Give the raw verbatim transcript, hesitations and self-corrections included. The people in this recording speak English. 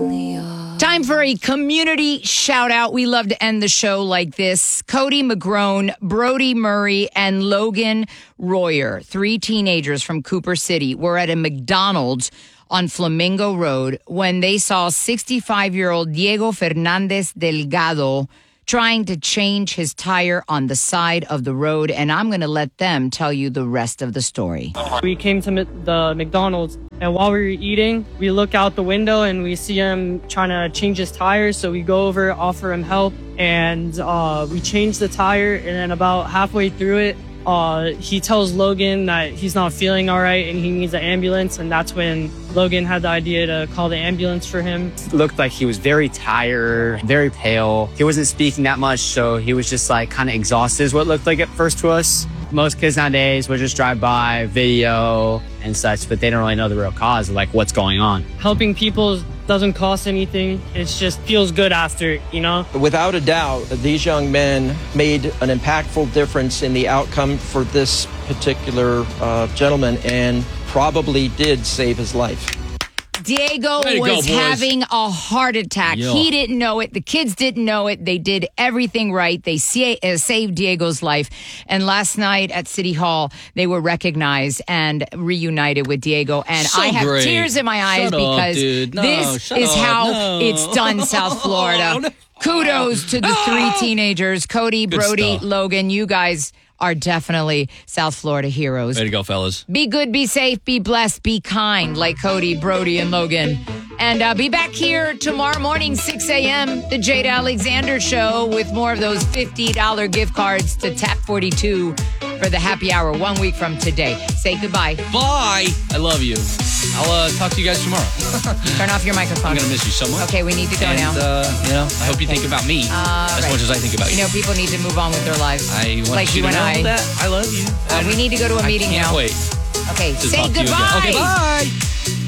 Time for a community shout out. We love to end the show like this. Cody McGrone, Brody Murray, and Logan Royer, three teenagers from Cooper City, were at a McDonald's on Flamingo Road when they saw sixty-five-year-old Diego Fernandez Delgado trying to change his tire on the side of the road. And I'm going to let them tell you the rest of the story. We came to the McDonald's, and while we were eating, we look out the window and we see him trying to change his tires. So we go over, offer him help, and uh, we change the tire. And then about halfway through it, uh, he tells Logan that he's not feeling all right and he needs an ambulance. And that's when Logan had the idea to call the ambulance for him. It looked like he was very tired, very pale. He wasn't speaking that much, so he was just like kind of exhausted is what it looked like at first to us. Most kids nowadays will just drive by, video and such, but they don't really know the real cause of like what's going on. Helping people doesn't cost anything. It just feels good after, you know? Without a doubt, these young men made an impactful difference in the outcome for this particular uh, gentleman and probably did save his life. Diego was go, having a heart attack. Yo. He didn't know it. The kids didn't know it. They did everything right. They sa- uh, saved Diego's life. And last night at City Hall, they were recognized and reunited with Diego. And so I have great. tears in my eyes shut because up, no, this is up. how no. it's done, South Florida. No. Kudos to the three teenagers, Cody, Good Brody, stuff. Logan. You guys are definitely South Florida heroes. Way to go, fellas. Be good, be safe, be blessed, be kind, like Cody, Brody, and Logan. And uh, be back here tomorrow morning, six a.m., the Jade Alexander Show, with more of those fifty dollars gift cards to Tap forty-two for the happy hour one week from today. Say goodbye. Bye. I love you. I'll uh, talk to you guys tomorrow. Turn off your microphone. I'm going to miss you so much. Okay, we need to go and, now. Uh, you know, I hope you think about me uh, as right. much as I think about you. You know, people need to move on with their lives. I want like you, you to and know I. that I love you. Uh, we need to go to a meeting I can't now. wait. Okay, to say talk to you goodbye. again. Okay, bye.